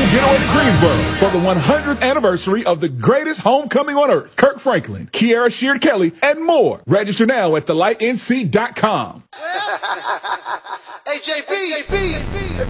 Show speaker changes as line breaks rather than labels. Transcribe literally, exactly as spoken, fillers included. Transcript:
getaway to Greensboro for the one hundredth anniversary of the greatest homecoming on earth. Kirk Franklin, Kiara Sheard Kelly, and more. Register now at the light n c dot com.
Hey, J P.